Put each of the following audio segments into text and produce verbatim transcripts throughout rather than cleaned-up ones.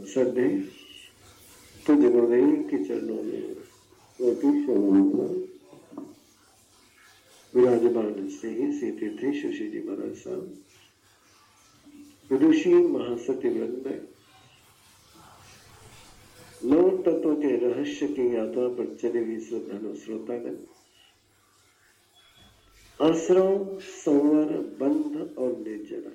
श्रद्धे पूज्य गुरुदेव के चरणों में कोटि शरण विराजमान से श्री तीर्थेश श्री जी महाराज साहब, विदुषी महासत्य वृंद, नौ तत्व के रहस्य की यात्रा पर चले हुए श्रद्धालु श्रोतागण, आश्रम, संवर, बंध और निर्जरा,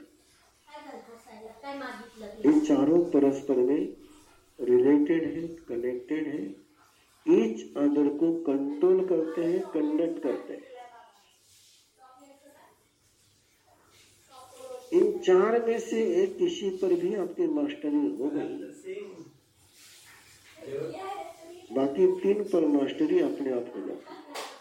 इन चारों परस्पर में रिलेटेड है, कनेक्टेड है, ईच अदर को कंट्रोल करते हैं, कंडक्ट करते हैं। इन चार में से एक किसी पर भी आपकी मास्टरी हो गई, बाकी तीन पर मास्टरी अपने आप हो जाती।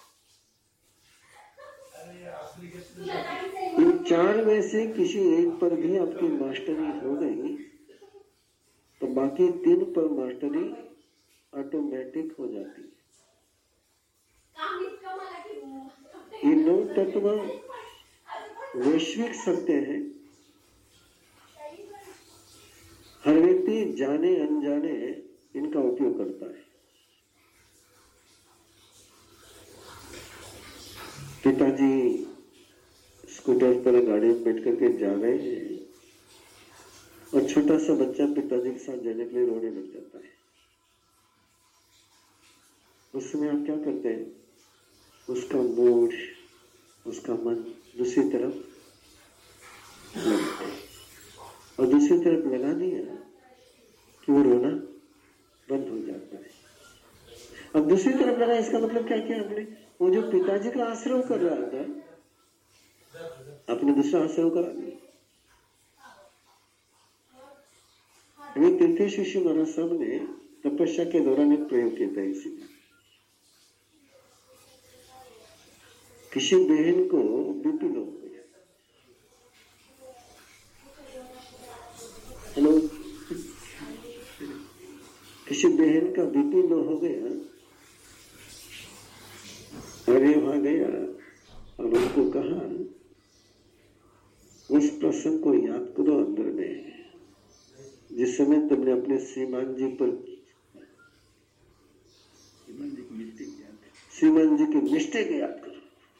इन चार में से किसी एक पर भी आपकी मास्टरी हो गई तो बाकी तीन पर मास्टरी ऑटोमेटिक हो जाती है। ये नौ तत्व वैश्विक सत्य है। हर व्यक्ति जाने अनजाने इनका उपयोग करता है। पिताजी स्कूटर पर गाड़ी में बैठ करके जा रहे हैं और छोटा सा बच्चा पिताजी के साथ जाने के लिए रोने लग जाता है। उस समय आप क्या करते हैं? उसका मूड, उसका मन दूसरी तरफ लगाते हैं और दूसरी तरफ लगा दिया कि वो रोना बंद हो जाता है। अब दूसरी तरफ लगा, इसका मतलब क्या किया आपने? वो जो पिताजी का आश्रय कर रहा था अपने दूसरा आश्रय करा दिया। तीर्थेश ऋषि महाराज साहब ने तपस्या के दौरान एक प्रयोग किया था। इसी किसी बहन को बीपी लो हो गया। हेलो, किसी बहन का बीपी लो हो गया। अरे वहां गया और उनको कहा उस प्रसंग को याद करो अंदर में, जिस समय तुमने अपने श्रीमान जी पर श्रीमान जी की मिस्टेक याद करो।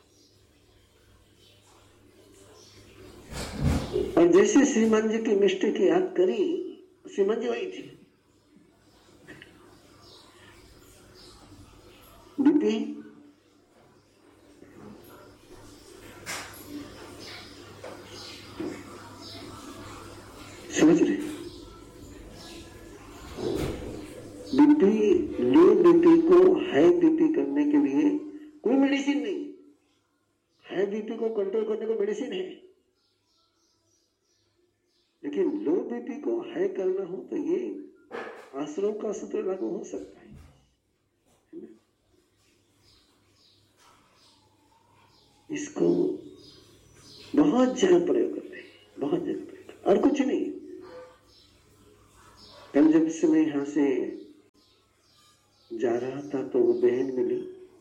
और जैसे श्रीमान जी की मिस्टेक याद करी, श्रीमान जी वही थी। बीपी समझ रहे? बीपी, लो बीपी को हाई बीपी करने के लिए कोई मेडिसिन नहीं। हाई बीपी को कंट्रोल करने को मेडिसिन है, लेकिन लो बीपी को हाई करना हो तो ये आश्रम का सूत्र लागू हो सकता है। इसको बहुत जगह प्रयोग करते हैं, बहुत जगह प्रयोग, और कुछ नहीं। कल जब से मैं यहां से जा रहा था तो वो बहन मिली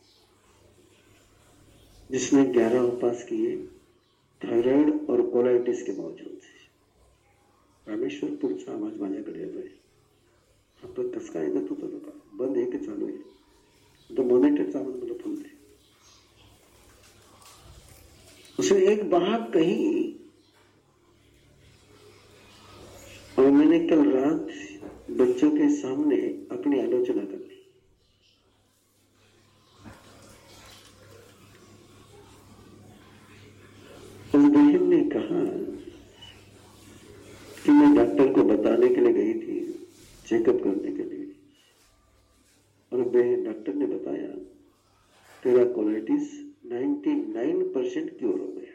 जिसने ग्यारह उपास किए थायराइड और कोलाइटिस के बावजूद। रामेश्वरपूरचा आवाज माझ्याकडे येतोय। हा तो कस काय येत होता का? बंद आहे की चालू आहे? तो मॉनिटरचा आवाज मला फुल दे। उसने एक बात कही और मैंने कल रात बच्चों के सामने अपनी आलोचना कर ली। उस बहन ने कहा कि मैं डॉक्टर को बताने के लिए गई थी, चेकअप करने के लिए, और डॉक्टर ने बताया तेरा कोलाइटिस निन्यानवे परसेंट क्योर हो गया है।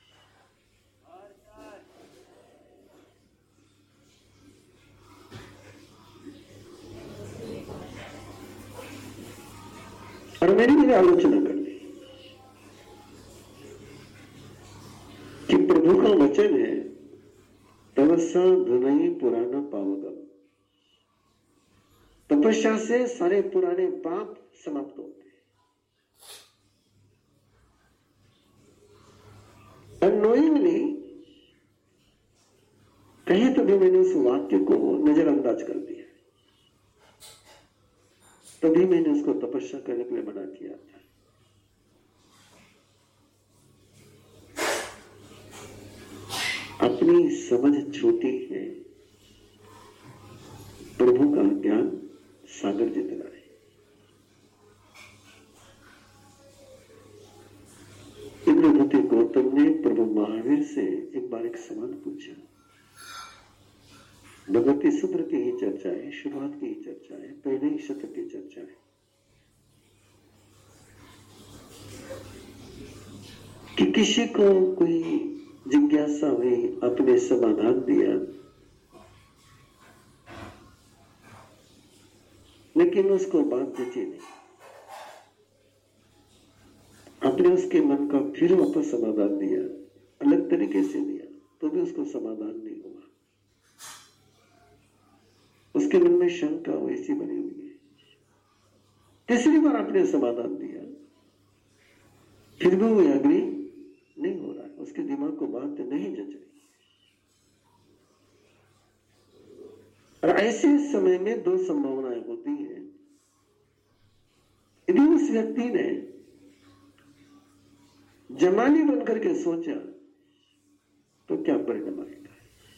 और मेरी भी आलोचना कर ली कि प्रभु का वचन है तपस्या धुनई पुराना पावगम। तपस्या से सारे पुराने पाप समाप्त होते हैं। अनोइंगली कहीं तो भी मैंने उस वाक्य को नजरअंदाज कर दिया। तभी मैंने उसको तपस्या करने के लिए मना किया था। अपनी समझ छोटी है, प्रभु का ज्ञान सागर जितना है। इंद्रभूति गौतम ने प्रभु महावीर से एक बार एक सवाल पूछा। भगवती सूत्र की ही चर्चा है, शुरुआत की ही चर्चा है, पहले ही शतक की चर्चा है कि किसी को कोई जिज्ञासा हुई, अपने समाधान दिया, लेकिन उसको बात जची नहीं। आपने उसके मन का फिर वापस समाधान दिया, अलग तरीके से दिया, तो भी उसको समाधान नहीं हुआ। उसके मन में शंका वैसी बनी हुई है। तीसरी बार आपने समाधान दिया, फिर भी वो एग्री नहीं हो रहा है, उसके दिमाग को बात नहीं जच रही। और ऐसे समय में दो संभावनाएं होती हैं। यदि उस व्यक्ति ने जमानी बनकर के सोचा तो क्या परिणाम आएगा,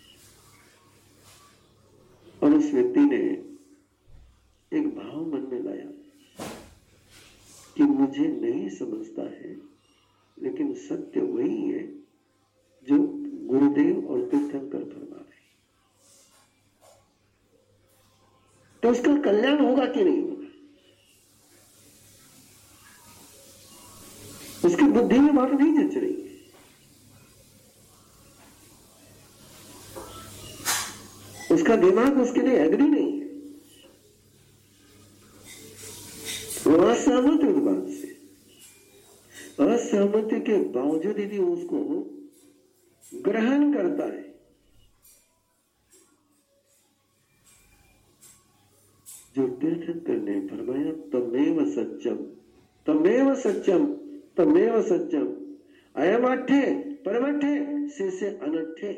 और उस व्यक्ति ने एक भाव मन में लाया कि मुझे नहीं समझता है, लेकिन सत्य वही है जो गुरुदेव और तीर्थंकर फरमा रहे, तो उसका कल्याण होगा कि नहीं होगा। उसकी बुद्धि में बात नहीं जच रही है। उसका दिमाग उसके लिए एग्री नहीं है, वो असहमत है उस बात से। असहमति के बावजूद यदि उसको ग्रहण करता है, जो तीर्थंकर ने फरमाया तमेव सत्यम तमेव सत्यम तमेव सत्यम अयमठे परमठे से से अनठे,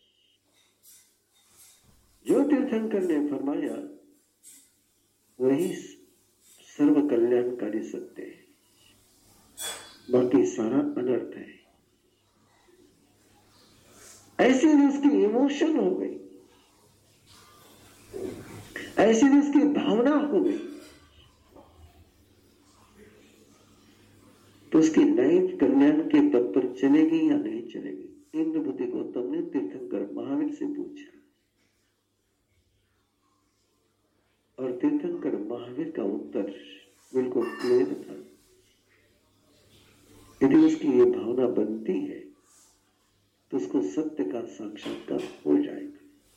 जो तीर्थंकर ने फरमाया वही सर्व कल्याणकारी सत्य है, बाकी सारा अनर्थ है। ऐसी भी उसकी इमोशन हो गई, ऐसी भी उसकी भावना हो गई, तो उसकी लाइफ कल्याण के पद पर चलेगी या नहीं चलेगी। इंद्रभूति गौतम ने तीर्थंकर महावीर से पूछा, और तीर्थंकर महावीर का उत्तर बिल्कुल क्लियर था। यदि उसकी ये भावना बनती है तो उसको सत्य का साक्षात्कार हो जाएगा।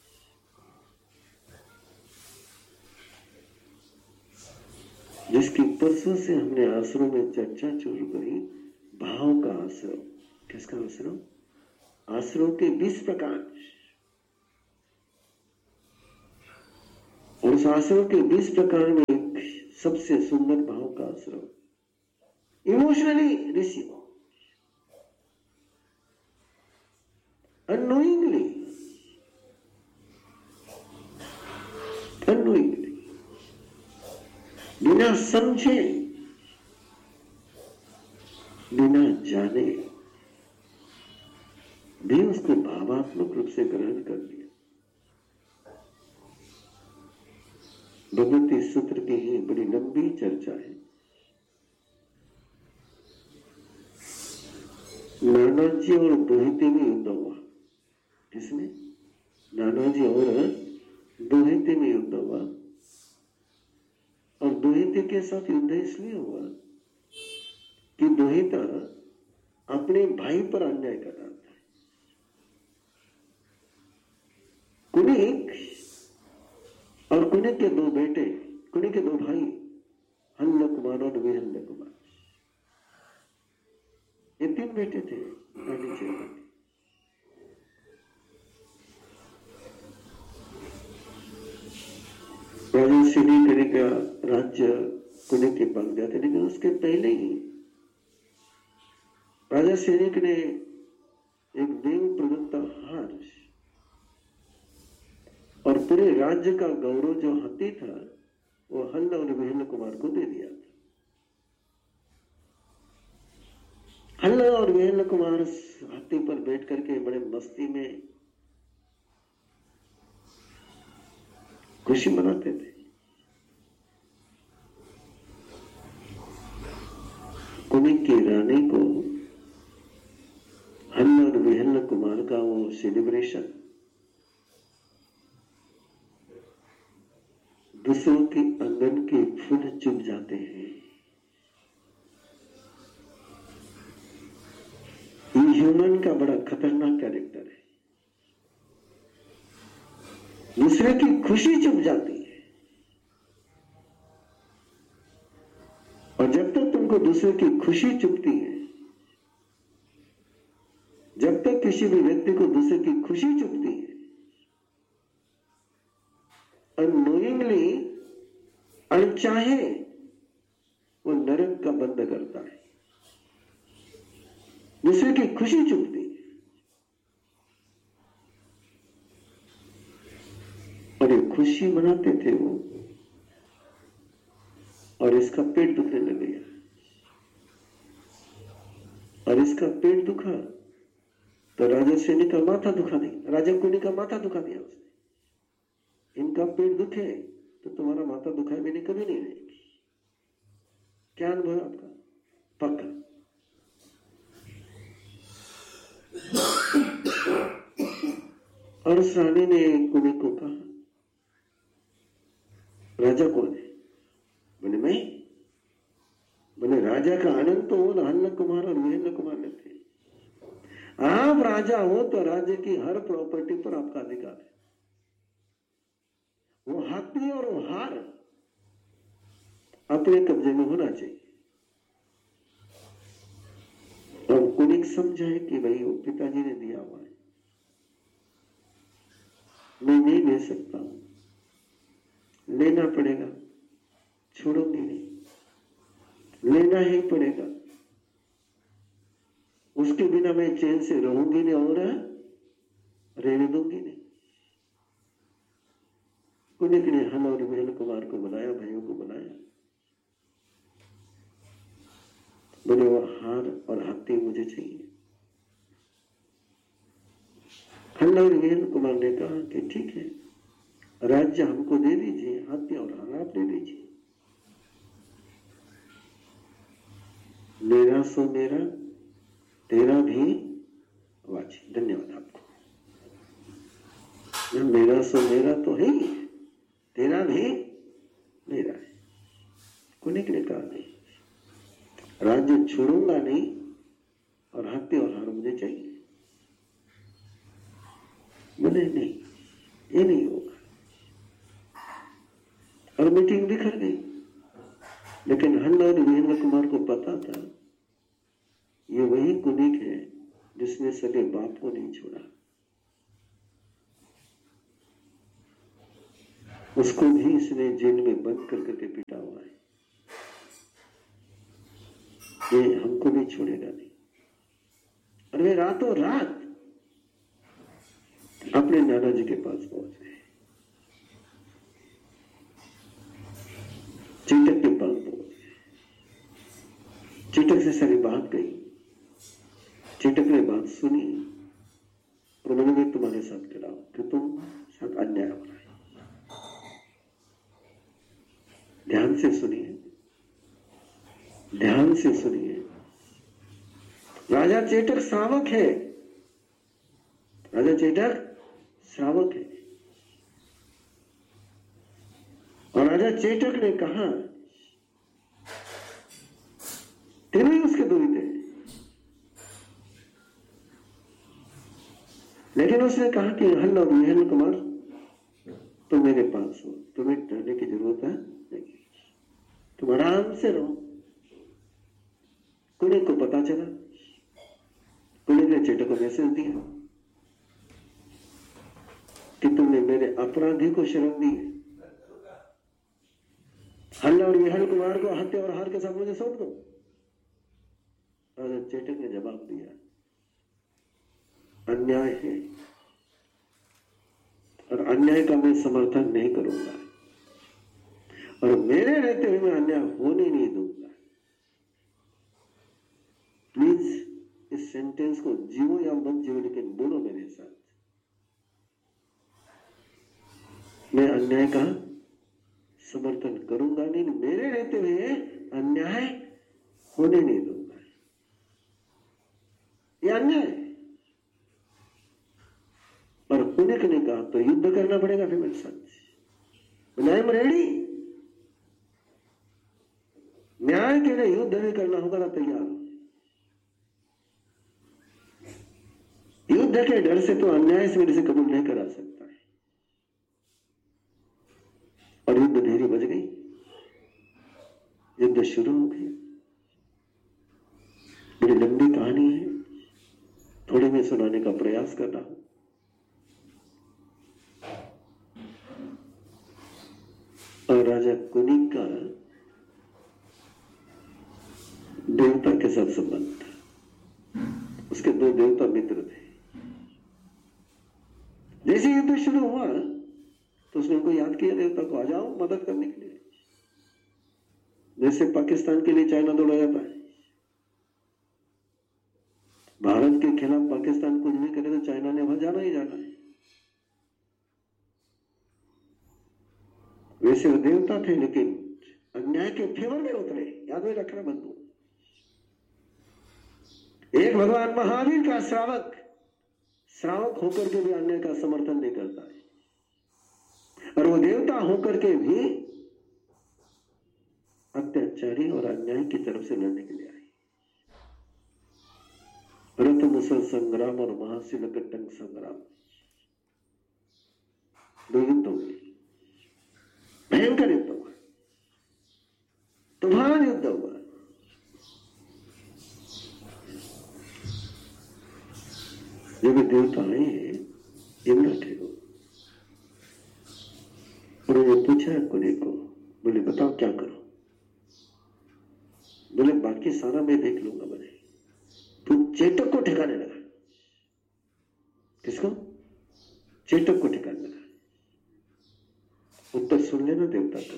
जिसकी परसों से हमने आश्रम में चर्चा शुरू करी, भाव का आश्रम। किसका आश्रम? आश्रम के बीस प्रकार, और उस आश्रम के बीस प्रकार में एक सबसे सुंदर भाव का आश्रम, इमोशनली रिसीव, अननोइंगली अननोइंगली बिना समझे, बिना जाने भी उसको भावात्मक रूप से ग्रहण कर लिया। भगवती सूत्र की ही बड़ी लंबी चर्चा है। नानाजी और दोहिते में युद्ध हुआ। किसमें? नानाजी और दोहिते में युद्ध हुआ। और दोहिते के साथ युद्ध इसलिए हुआ कि दोहिता अपने भाई पर अन्याय कर रहा था। कुनिक और कुनिक के दो बेटे, कुनिक के दो भाई, हल्ल कुमार और विहल्ल कुमार, ये तीन बेटे थे। राजा श्रीकरी का राज्य कुनिक के पास गया था, लेकिन उसके पहले ही राजा श्रीक ने एक देव प्रदत्त हार और पूरे राज्य का गौरव जो हाथी था वो हल्ला और विहल्ल कुमार को दे दिया। हल्ला और विहल्ल कुमार हाथी पर बैठ करके बड़े मस्ती में खुशी मनाते थे। कुनिक की रानी को हल्ला और विहल्ल कुमार का वो सेलिब्रेशन दूसरों के आंगन के फूल चुभ जाते हैं। ये ह्यूमन का बड़ा खतरनाक कैरेक्टर है। दूसरे की खुशी चुभ जाती है, और जब तक तुमको दूसरे की खुशी चुभती है, जब तक किसी भी व्यक्ति को दूसरे की खुशी चुभती है, अननोइंगली अनचाहे वो नरक का बंद करता है। दूसरे की खुशी चुभती है, और ये खुशी मनाते थे वो, और इसका पेट दुखने लग गया, और इसका पेट दुखा तो राजा सेनी का माथा दुखा दिया, राजा कुनी का माथा दुखा दिया उसने। इनका पेट दुखे तो तुम्हारा माथा दुखाए मैंने कभी नहीं रहेगी। क्या अनुभव आपका? पक्का। और उस रानी ने कुनी को कहा, राजा कौन है? बोले मैं। बोले राजा का आनंद तो वो हल्ला कुमार और विहल्ल कुमार ने थे। आप राजा हो तो राज्य की हर प्रॉपर्टी पर आपका अधिकार है। वो हाथी और वो हार अपने कब्जे में होना चाहिए। और कुनिक समझाए कि भाई वो पिताजी ने दिया हुआ है, मैं नहीं ले सकता हूं, लेना पड़ेगा, छोड़ूंगी नहीं, लेना ही पड़ेगा। उसके बिना मैं चैन से रहूंगी नहीं और रहने दूंगी नहीं। कुनिक ने हल्ला और विहल्ल कुमार को बुलाया, भाइयों को बुलाया, बोले वो हार और हाथी मुझे चाहिए। हल्ला और विहल्ल कुमार ने कहा कि ठीक है, राज्य हमको दे दीजिए, हाथी और हार आप ले लीजिए। मेरा सो मेरा, तेरा भी वाजी। धन्यवाद आपको। मेरा सो मेरा तो है ही, तेरा भी मेरा है। कुनिक ने कहा नहीं, राज्य छोड़ूंगा नहीं, और हाथी और हार मुझे चाहिए। बोले नहीं, ये नहीं होगा। और मीटिंग बिखर गई। लेकिन हल्ला और विहल्ल कुमार को पता था ये वही कुनिक है जिसने सगे बाप को नहीं छोड़ा। उसको भी इसने जेल में बंद कर करके पीटा हुआ है। ये हमको भी छोड़ेगा नहीं। और वे रातों रात अपने नाना जी के पास पहुंच गए, चेटक के पास पहुंच गए। चेटक से सारी बात गई। चेटक ने बात सुनी, और मैंने भी तुम्हारे साथ खड़ा हूं कि तुम साथ अन्याय हो रहा है। ध्यान से सुनिए, ध्यान से सुनिए। राजा चेटक श्रावक है, राजा चेटक श्रावक है। और राजा चेटक ने कहा, तीनों ही उसके दूरित थे, लेकिन उसने कहा कि हल्ला और विहल्ल कुमार तुम मेरे पास हो, तुम्हें डरने की जरूरत है नहीं, तुम आराम से रहो। कुनिक को पता चला। कुनिक ने चेटक को मैसेज दिया कि तुमने मेरे अपराधी को शरण दी है, हल्ला और विहल्ल कुमार को हत्या और हार के साथ मुझे सौंप दो। राजा चेटक ने जवाब दिया, अन्याय है, और अन्याय का मैं समर्थन नहीं करूंगा। और मेरे रहते हुए मैं अन्याय होने नहीं दूंगा। प्लीज इस सेंटेंस को जीवो या मत जीवो, लेकिन बोलो मेरे साथ, मैं अन्याय का समर्थन करूंगा नहीं, मेरे रहते हुए अन्याय होने नहीं दूंगा। ये अन्याय। और पुण्य ने कहा तो युद्ध करना पड़ेगा फिर मेरे साथ। आई एम रेडी, न्याय के लिए युद्ध भी करना होगा ना, तैयार हो। युद्ध के डर से तो अन्याय से मेरे से कबूल नहीं करा सकता है। और युद्ध देरी बज गई, युद्ध शुरू हो गया। बड़ी लंबी कहानी है, थोड़ी मैं सुनाने का प्रयास कर रहा हूं। और राजा कुनिक का देवता के साथ संबंध था। उसके दो देवता मित्र थे। जैसे युद्ध शुरू हुआ तो उसने उनको याद किया, देवता को, आ जाओ मदद करने के लिए। जैसे पाकिस्तान के लिए चाइना दौड़ा जाता है, भारत के खिलाफ पाकिस्तान कुछ भी करे तो चाइना ने वहां जाना ही जाना है। वैसे वो देवता थे, लेकिन अन्याय के फेवर में उतरे। याद में रखना बंधु, एक भगवान महावीर का श्रावक श्रावक होकर के भी अन्याय का समर्थन नहीं करता है, और वो देवता होकर के भी अत्याचारी और अन्याय की तरफ से लड़ने के लिए आए। रथ मुसल संग्राम और महाशिलकटंग संग्राम, दो युद्ध हुए, भयंकर युद्ध हुआ, तूफान युद्ध हुआ। जब देवता आए इंद्र थे वो, उन्होंने पूछा कुने को, बोले बताओ क्या करो? बोले बाकी सारा मैं देख लूंगा। बोले तू चेतक को ठिकाने लगा। किसको? चेतक को ठिकाने लगा। उत्तर सुन लेना देवता का।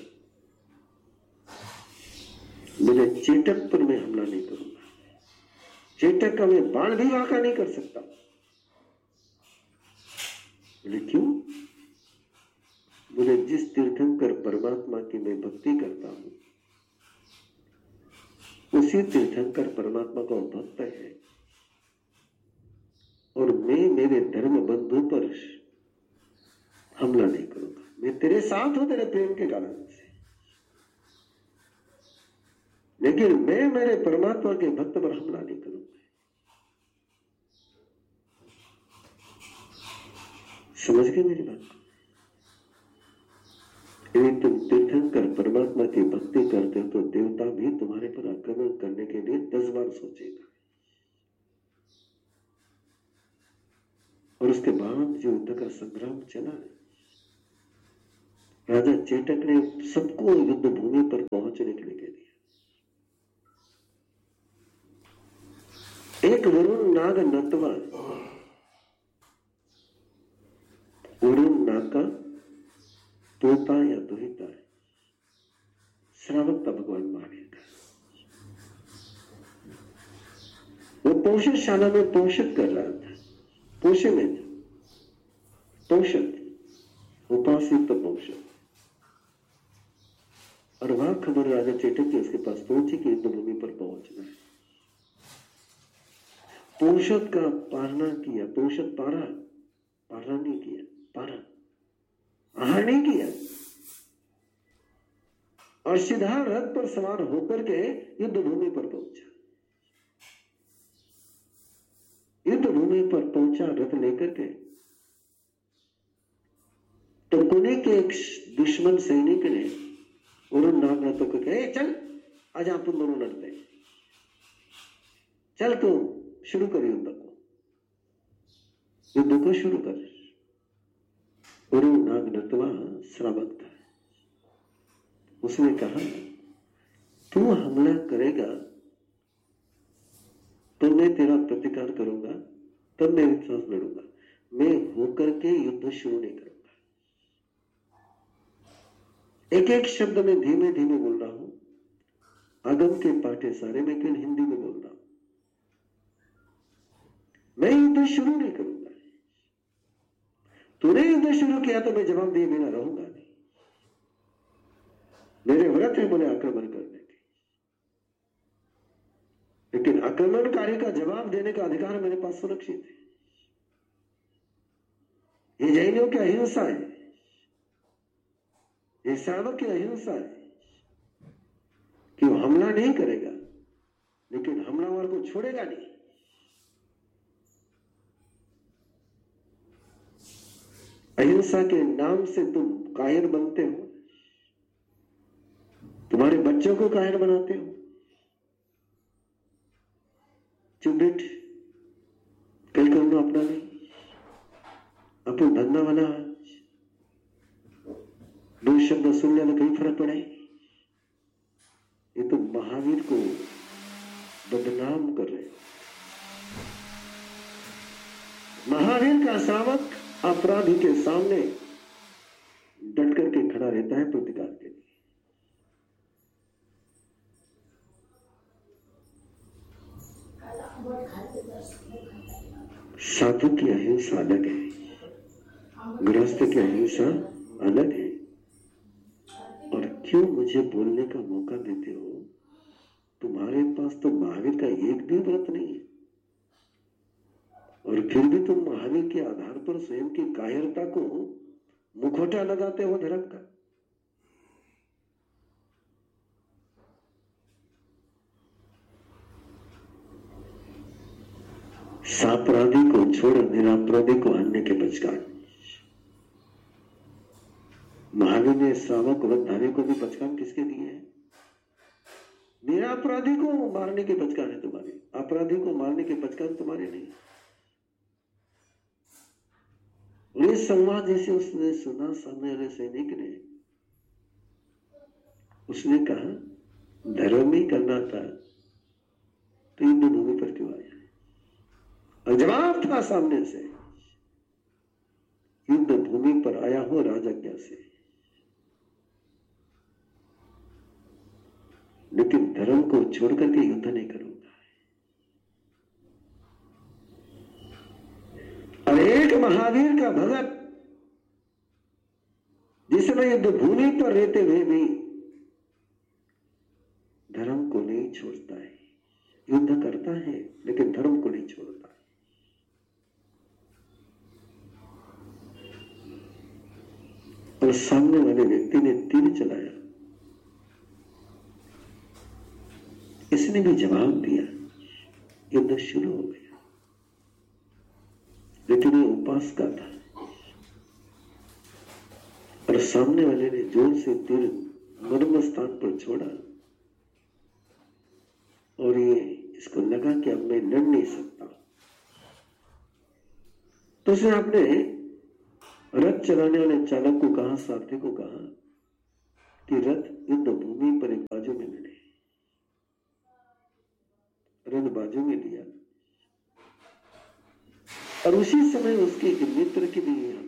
बोले चेतक पर मैं हमला नहीं करूंगा, चेतक का मैं बाण भी वाका नहीं कर सकता। बोले क्यों? बोले जिस तीर्थंकर परमात्मा की मैं भक्ति करता हूं, उसी तीर्थंकर परमात्मा का भक्त है, और मैं मेरे धर्म बंधु पर हमला नहीं करूंगा। मैं तेरे साथ हूं तेरे प्रेम के कारण से, लेकिन मैं मेरे परमात्मा के भक्त पर हमला नहीं करूंगा। समझ गए मेरी बात को? यदि तुम तीर्थंकर परमात्मा की भक्ति करते हो तो देवता भी तुम्हारे पर आक्रमण करने के लिए दस बार सोचेगा। और उसके बाद जो युद्ध का संग्राम चला, राजा चेतक ने सबको युद्ध भूमि पर पहुंचने के लिए कह दिया। एक वरुण नाग नतवा, वरुण नाग का पोता या दुहिता है, श्रावक था भगवान महावीर का। वो पोषणशाला में पोषित कर रहा था, पोषे में पोषक, उपासित तो पोषक। और वहां खबर राजा चेतक की उसके पास पहुंची कि युद्ध भूमि पर पहुंचना है। पोषक का पालना किया, पोषक पारा पालना नहीं किया, पारा आहार नहीं किया, और सीधा रथ पर सवार होकर के युद्ध भूमि पर पहुंचा। युद्ध भूमि पर पहुंचा रथ लेकर के, तो पुणे के एक दुश्मन सैनिक ने वरुण नाग रथों को कहे, चल आज अपन दोनों लड़ते हैं, चल तू शुरू कर युद्ध को, युद्ध को शुरू कर। वरुण नाग नतवा श्रावक था। उसने कहा तू हमला करेगा तो मैं तेरा प्रतिकार करूंगा, तब मैं तेरे साथ लड़ूंगा, मैं होकर के युद्ध शुरू नहीं करूंगा। एक एक शब्द में धीमे धीमे बोल रहा हूं, आगम के पाठे सारे में केवल हिंदी में बोल रहा हूं। मैं युद्ध शुरू नहीं करूंगा। तूने युद्ध शुरू किया तो मैं जवाब दिए बिना रहूंगा नहीं। मेरे व्रत है मुझे आक्रमण करने के, लेकिन आक्रमणकारी का जवाब देने का अधिकार मेरे पास सुरक्षित है। ये जैनियों की अहिंसा है, ये श्रावक की अहिंसा है कि वो हमला नहीं करेगा, लेकिन हमलावर को छोड़ेगा नहीं। अहिंसा के नाम से तुम कायर बनते हो, तुम्हारे बच्चों को कायर बनाते हो। चुप बैठ, कल करना अपना नहीं, अपन धंधा वाला दो शब्द सुन लेना कहीं फर्क पड़े। ये तो महावीर को बदनाम कर रहे। महावीर का श्रावक अपराधी के सामने डट करके खड़ा रहता है प्रतिकार के लिए। साधु की अहिंसा अलग है, गृहस्थ की अहिंसा अलग है। और क्यों मुझे बोलने का मौका देते हो? तुम्हारे पास तो महावीर का एक भी व्रत नहीं है, और फिर भी तुम महावीर के आधार पर स्वयं की कायरता को मुखौटा लगाते हो धर्म का। सापराधी को छोड़ निरापराधी को हनने के बचकान। महावीर ने श्रावक व्रतधारी को भी बचकान किसके दिए हैं? निरापराधी को मारने के बचकान है तुम्हारे, अपराधी को मारने के बचकान तुम्हारे नहीं। ये संवाद जैसे उसने सुना सामने वाले सैनिक ने, उसने कहा धर्म ही करना था तो युद्ध भूमि पर क्यों आया? और जवाब था सामने से, युद्ध भूमि पर आया हो राजज्ञा से, लेकिन धर्म को छोड़ करके युद्ध नहीं करूंगा। और एक महावीर का भगत जिसने युद्ध भूमि पर रहते हुए भी धर्म को नहीं छोड़ता है, युद्ध करता है लेकिन धर्म को नहीं छोड़ता है। और सामने वाले व्यक्ति ने तीर चलाया, इसने भी जवाब दिया, युद्ध शुरू हो गया। लेकिन ये उपास का था, और सामने वाले ने जोर से तीर मर्म स्थान पर छोड़ा, और ये इसको लगा कि अब मैं लड़ नहीं सकता। तो उसने अपने रथ चलाने वाले चालक को कहा, सारथी को कहा कि रथ युद्ध भूमि पर एक बाजू में लड़े। रथ बाजू में लिया, और उसी समय उसके एक मित्र की भी